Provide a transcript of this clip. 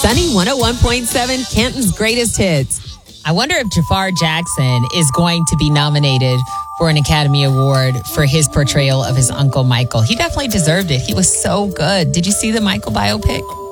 Sunny 101.7, Canton's greatest hits. I wonder if Jafar Jackson is going to be nominated for an Academy Award for his portrayal of his Uncle Michael. He definitely deserved it. He was so good. Did you see the Michael biopic?